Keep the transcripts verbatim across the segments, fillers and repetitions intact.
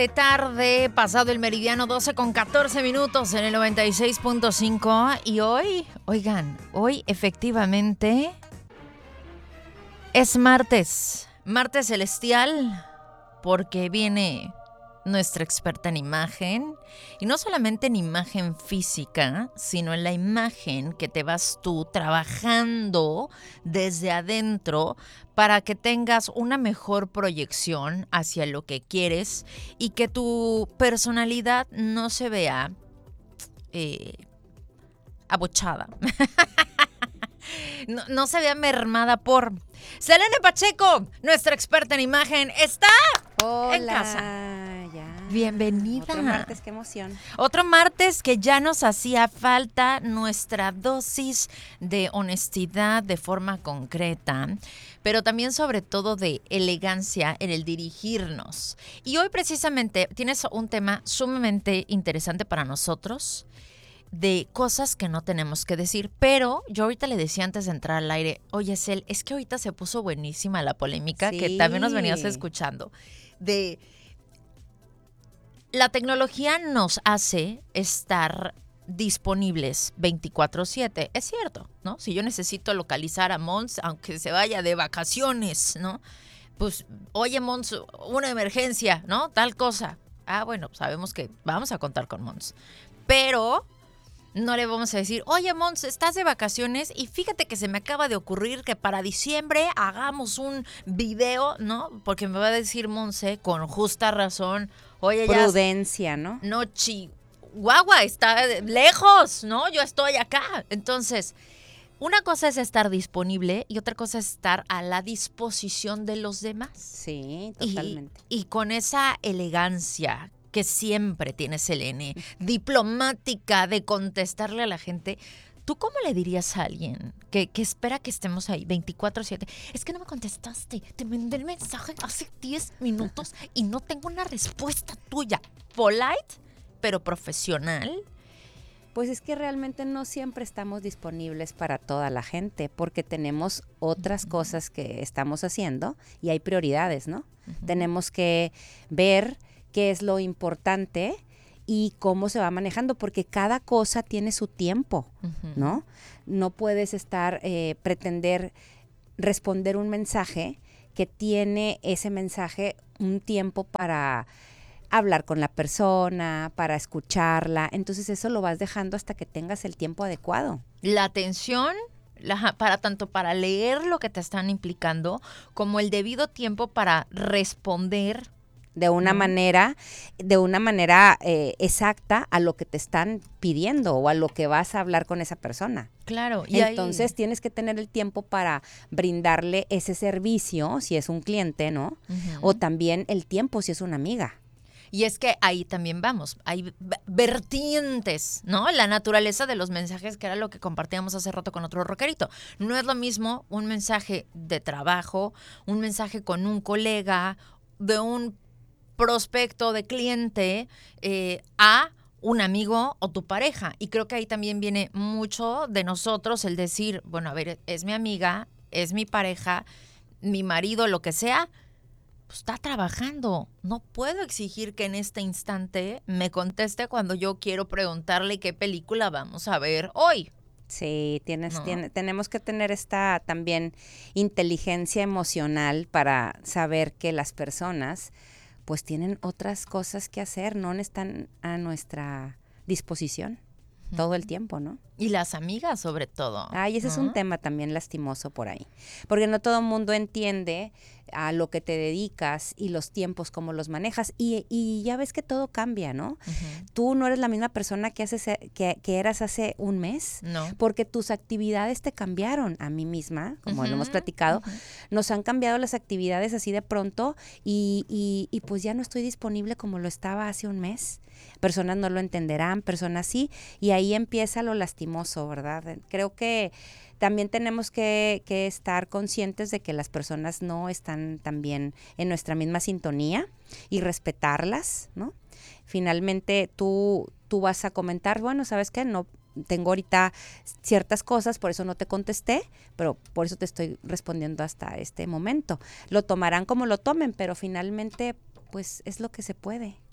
De tarde, pasado el meridiano, doce con catorce minutos en el noventa y seis punto cinco. Y hoy, oigan, hoy efectivamente es martes, martes celestial, porque viene nuestra experta en imagen, y no solamente en imagen física, sino en la imagen que te vas tú trabajando desde adentro para que tengas una mejor proyección hacia lo que quieres y que tu personalidad no se vea eh, abochada. No, no se vea mermada por... Selene Pacheco, nuestra experta en imagen, está Hola, en casa. Ya. Bienvenida. Otro martes, qué emoción. Otro martes que ya nos hacía falta nuestra dosis de honestidad de forma concreta, pero también sobre todo de elegancia en el dirigirnos. Y hoy precisamente tienes un tema sumamente interesante para nosotros, de cosas que no tenemos que decir, pero yo ahorita le decía antes de entrar al aire, oye, Cel, es que ahorita se puso buenísima la polémica, Sí. que también nos venías escuchando, de la tecnología nos hace estar disponibles veinticuatro siete, es cierto, ¿no? Si yo necesito localizar a Mons, aunque se vaya de vacaciones, ¿no? Pues, oye, Mons, una emergencia, ¿no? Tal cosa. Ah, bueno, sabemos que vamos a contar con Mons, pero... no le vamos a decir, oye, Mons, estás de vacaciones y fíjate que se me acaba de ocurrir que para diciembre hagamos un video, ¿no? Porque me va a decir Monse con justa razón, oye, ya... Prudencia, ¿no? No, Chihuahua está lejos, ¿no? Yo estoy acá. Entonces, una cosa es estar disponible y otra cosa es estar a la disposición de los demás. Sí, totalmente. Y, y con esa elegancia que siempre tiene Selene, diplomática de contestarle a la gente, ¿tú cómo le dirías a alguien que, que espera que estemos ahí veinticuatro siete? Es que no me contestaste, te mandé el mensaje hace diez minutos y no tengo una respuesta tuya. Polite, pero profesional. Pues es que realmente no siempre estamos disponibles para toda la gente porque tenemos otras uh-huh. cosas que estamos haciendo y hay prioridades, ¿no? Uh-huh. Tenemos que ver qué es lo importante y cómo se va manejando, porque cada cosa tiene su tiempo, uh-huh. ¿no? No puedes estar, eh, pretender responder un mensaje que tiene ese mensaje un tiempo para hablar con la persona, para escucharla, entonces eso lo vas dejando hasta que tengas el tiempo adecuado. La atención... La, para tanto para leer lo que te están implicando, como el debido tiempo para responder de una ¿no? manera, de una manera eh, exacta a lo que te están pidiendo o a lo que vas a hablar con esa persona. Claro. Y entonces ahí... tienes que tener el tiempo para brindarle ese servicio si es un cliente, ¿no? Uh-huh. O también el tiempo si es una amiga. Y es que ahí también vamos, hay vertientes, ¿no? La naturaleza de los mensajes, que era lo que compartíamos hace rato con otro rockerito. No es lo mismo un mensaje de trabajo, un mensaje con un colega, de un prospecto de cliente, eh, a un amigo o tu pareja. Y creo que ahí también viene mucho de nosotros el decir, bueno, a ver, es mi amiga, es mi pareja, mi marido, lo que sea, pues está trabajando. No puedo exigir que en este instante me conteste cuando yo quiero preguntarle qué película vamos a ver hoy. Sí, tienes, ¿no? tiene, tenemos que tener esta también inteligencia emocional para saber que las personas pues tienen otras cosas que hacer, no están a nuestra disposición uh-huh. todo el tiempo, ¿no? Y las amigas sobre todo. Ay, ese ¿no? es un tema también lastimoso por ahí, porque no todo el mundo entiende a lo que te dedicas y los tiempos, cómo los manejas, y, y ya ves que todo cambia, ¿no? Uh-huh. Tú no eres la misma persona que, haces, que, que eras hace un mes, no. porque tus actividades te cambiaron. A mí misma, como uh-huh. lo hemos platicado, uh-huh. nos han cambiado las actividades así de pronto y, y, y pues ya no estoy disponible como lo estaba hace un mes. Personas no lo entenderán, personas sí, y ahí empieza lo lastimoso, ¿verdad? Creo que también tenemos que, que estar conscientes de que las personas no están también en nuestra misma sintonía y respetarlas, ¿no? Finalmente tú, tú vas a comentar, bueno, ¿sabes qué? No, tengo ahorita ciertas cosas, por eso no te contesté, pero por eso te estoy respondiendo hasta este momento. Lo tomarán como lo tomen, pero finalmente, pues es lo que se puede.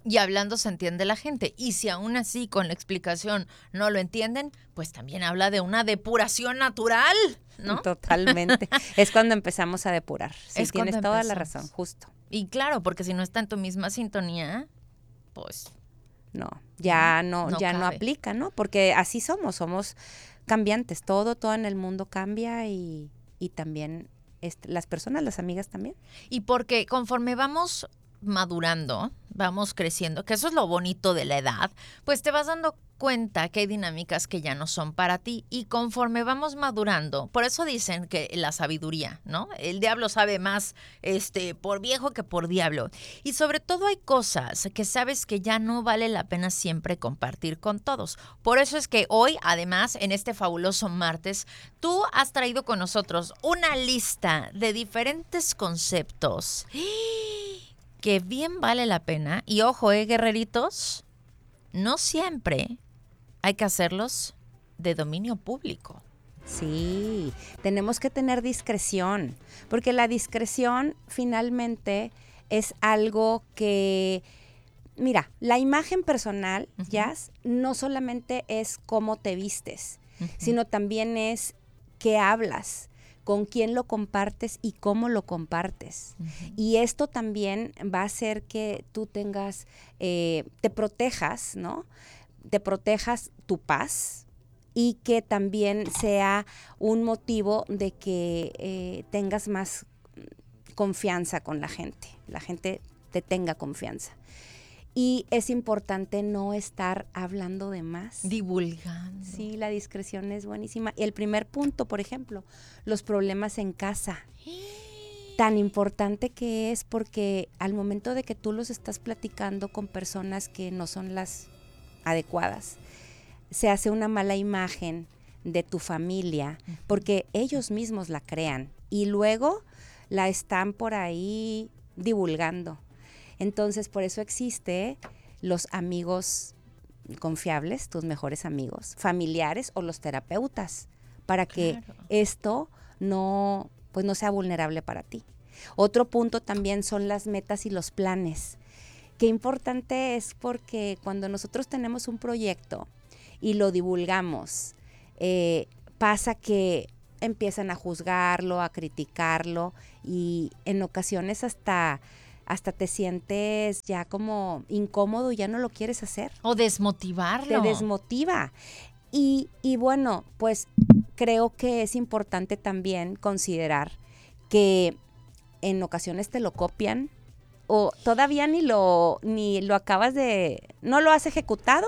Y hablando se entiende la gente. Y si aún así con la explicación no lo entienden, pues también habla de una depuración natural, ¿no? Totalmente. Es cuando empezamos a depurar. Sí, Es cuando tienes toda la empezamos. razón, justo. Y claro, porque si no está en tu misma sintonía, pues No, ya no, No ya no cabe. aplica, ¿no? Porque así somos, somos cambiantes. Todo, todo en el mundo cambia y, y también este, las personas, las amigas también. Y porque conforme vamos madurando, vamos creciendo, que eso es lo bonito de la edad, pues te vas dando cuenta que hay dinámicas que ya no son para ti. Y conforme vamos madurando, por eso dicen que la sabiduría, ¿no? El diablo sabe más este, por viejo que por diablo. Y sobre todo hay cosas que sabes que ya no vale la pena siempre compartir con todos. Por eso es que hoy, además, en este fabuloso martes, tú has traído con nosotros una lista de diferentes conceptos que bien vale la pena. Y ojo, eh, guerreritos, no siempre hay que hacerlos de dominio público. Sí, tenemos que tener discreción, porque la discreción finalmente es algo que, mira, la imagen personal, Ujú. Jazz, no solamente es cómo te vistes, Ujú. sino también es qué hablas, con quién lo compartes y cómo lo compartes. Ujú. Y esto también va a hacer que tú tengas, eh, te protejas, ¿no? Te protejas tu paz y que también sea un motivo de que eh, tengas más confianza con la gente, la gente te tenga confianza. Y es importante no estar hablando de más. Divulgando. Sí, la discreción es buenísima. Y el primer punto, por ejemplo, los problemas en casa. Tan importante que es porque al momento de que tú los estás platicando con personas que no son las adecuadas, se hace una mala imagen de tu familia porque ellos mismos la crean y luego la están por ahí divulgando. Entonces, por eso existe los amigos confiables, tus mejores amigos, familiares o los terapeutas, para que Claro. esto no, pues no sea vulnerable para ti. Otro punto también son las metas y los planes. Qué importante es porque cuando nosotros tenemos un proyecto y lo divulgamos, eh, pasa que empiezan a juzgarlo, a criticarlo y en ocasiones hasta... hasta te sientes ya como incómodo y ya no lo quieres hacer. O desmotivarlo. Te desmotiva. Y, y bueno, pues creo que es importante también considerar que en ocasiones te lo copian o todavía ni lo, ni lo acabas de, no lo has ejecutado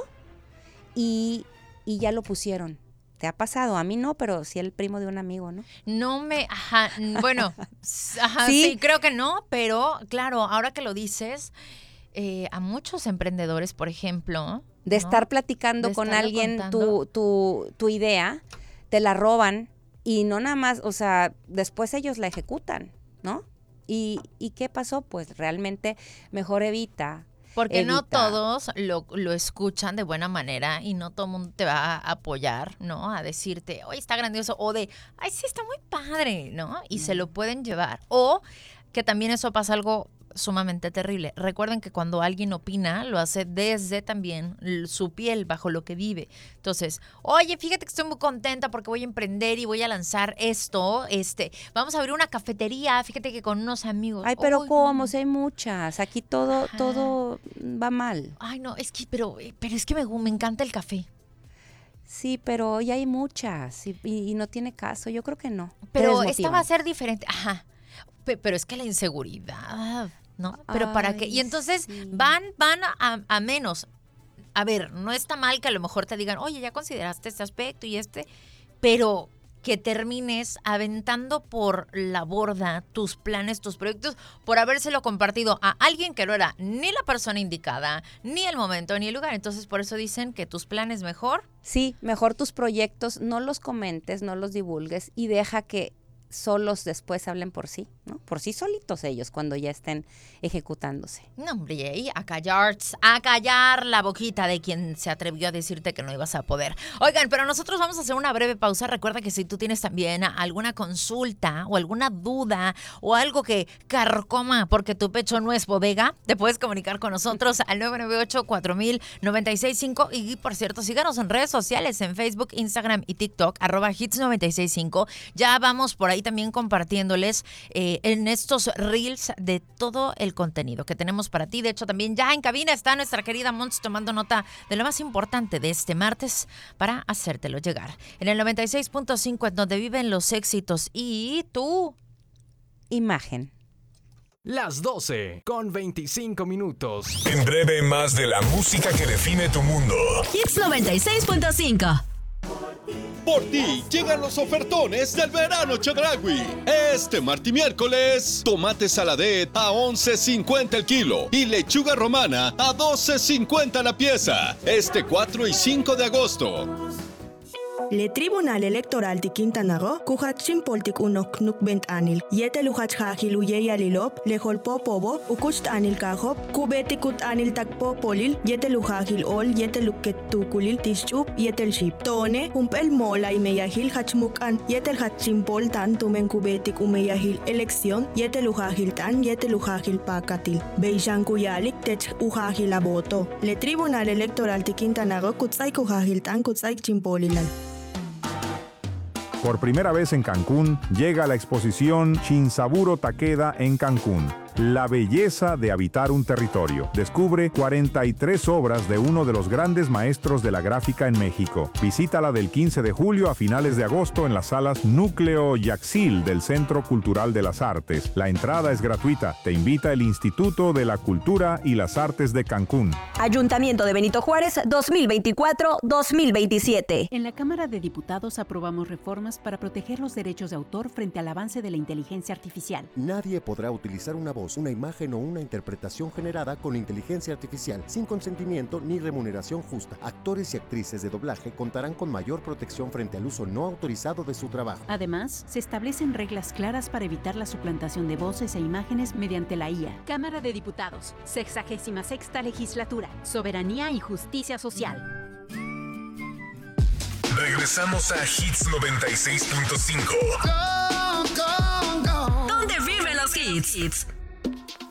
y, y ya lo pusieron. ¿Te ha pasado? A mí no, pero sí el primo de un amigo, ¿no? No me, ajá, n- bueno, s- ajá, ¿Sí? ¿Sí? creo que no, pero claro, ahora que lo dices, eh, a muchos emprendedores, por ejemplo, De ¿no? estar platicando De con estarlo alguien contando. tu, tu, tu idea, te la roban y no nada más, o sea, después ellos la ejecutan, ¿no? ¿Y, y qué pasó? Pues realmente mejor evita. Porque no evita. todos lo, lo escuchan de buena manera y no todo el mundo te va a apoyar, ¿no? A decirte, oye, está grandioso, o de, ay, sí, está muy padre, ¿no? Y se lo pueden llevar. O que también eso pasa algo sumamente terrible. Recuerden que cuando alguien opina, lo hace desde también l- su piel, bajo lo que vive. Entonces, oye, fíjate que estoy muy contenta porque voy a emprender y voy a lanzar esto. Este, vamos a abrir una cafetería, fíjate que con unos amigos. Ay, pero Uy, ¿cómo? no. Si hay muchas. Aquí todo, Ajá. todo va mal. Ay, no, es que, pero, pero es que me, gu- me encanta el café. Sí, pero ya hay muchas y, y- y no tiene caso. Yo creo que no. Te Pero esta desmotivan. va a ser diferente. Ajá. Pe- Pero es que la inseguridad, ¿no? Pero para qué. Y Ay, entonces sí. van, van a, a menos. A ver, no está mal que a lo mejor te digan, oye, ya consideraste este aspecto y este, pero que termines aventando por la borda tus planes, tus proyectos, por habérselo compartido a alguien que no era ni la persona indicada, ni el momento, ni el lugar. Entonces, por eso dicen que tus planes mejor. Sí, mejor tus proyectos no los comentes, no los divulgues y deja que solos después hablen por sí, ¿no? Por sí solitos ellos cuando ya estén ejecutándose. No, hombre, a callar, a callar la boquita de quien se atrevió a decirte que no ibas a poder. Oigan, pero nosotros vamos a hacer una breve pausa. Recuerda que si tú tienes también alguna consulta o alguna duda o algo que carcoma porque tu pecho no es bodega, te puedes comunicar con nosotros al nueve nueve ocho, cuatro mil, noventa y seis cinco. Y por cierto, síganos en redes sociales, en Facebook, Instagram y TikTok, arroba hits noventa y seis cinco. Ya vamos por ahí también compartiéndoles eh, en estos reels de todo el contenido que tenemos para ti. De hecho, también ya en cabina está nuestra querida Mons tomando nota de lo más importante de este martes para hacértelo llegar. En el noventa y seis punto cinco, en donde viven los éxitos. Y tú. Imagen. Las doce con veinticinco minutos. En breve, más de la música que define tu mundo. Hits noventa y seis punto cinco. Por ti llegan los ofertones del verano Chedraui. Este martes y miércoles, tomate saladet a once cincuenta el kilo y lechuga romana a doce cincuenta la pieza. Este cuatro y cinco de agosto. Le Tribunal Electoral de Quintana Roo, Kuhatsin Poltik Unok Nukbent Anil, Yete Luhach Hajil Uyeyalilop, Lejolpo Pobo, Ukust Anil Kahop, Kubetikut Anil Takpo Polil, Yete Luhajil Ol, Yete Luket Tukulil Tischup, Yetel Ship. Tone, Humpel Mola y Meyahil Hachmukan, Yetel Hatsin Pol Tan Tumen Kubetik Umeyahil Elección, Yete Luhajil Tan, Yete Luhajil Pakatil. Beishan Kuyalik Tech Ujajil Aboto. Le Tribunal Electoral de Quintana Roo, Kutsai Kujajil Tan, Kutsai Chimpolilan. Por primera vez en Cancún, llega la exposición Shinsaburo Takeda en Cancún. La belleza de habitar un territorio. Descubre cuarenta y tres obras de uno de los grandes maestros de la gráfica en México. Visítala del quince de julio a finales de agosto en las salas Núcleo Yaxil del Centro Cultural de las Artes. La entrada es gratuita. Te invita el Instituto de la Cultura y las Artes de Cancún. Ayuntamiento de Benito Juárez, dos mil veinticuatro a dos mil veintisiete. En la Cámara de Diputados aprobamos reformas para proteger los derechos de autor frente al avance de la inteligencia artificial. Nadie podrá utilizar una voz, una imagen o una interpretación generada con inteligencia artificial sin consentimiento ni remuneración justa. Actores y actrices de doblaje contarán con mayor protección frente al uso no autorizado de su trabajo. Además, se establecen reglas claras para evitar la suplantación de voces e imágenes mediante la I A. Cámara de Diputados, sexagésima sexta legislatura, soberanía y justicia social. Regresamos a Hits noventa y seis punto cinco. ¿Dónde viven los hits?